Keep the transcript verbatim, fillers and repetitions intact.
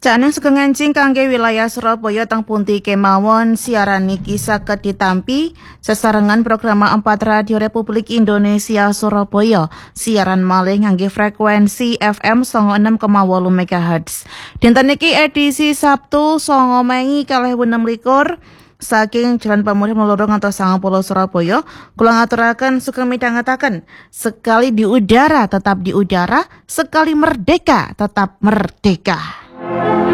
Cakneng sugeng ngancing kangge wilayah Surabaya teng pundi kemawon siaran niki saged ditampi sesarengan program empat Radio Republik Indonesia Surabaya siaran malih ngangge frekuensi F M sanga enam koma wolu megahertz. Dinten niki edisi Sabtu sanga Mei kalih enem likur saking Jalan Pamurih Meloro ngantos sangang puluh Surabaya, kula ngaturaken sugeng midhangetaken sekali di udara tetap di udara, sekali merdeka tetap merdeka.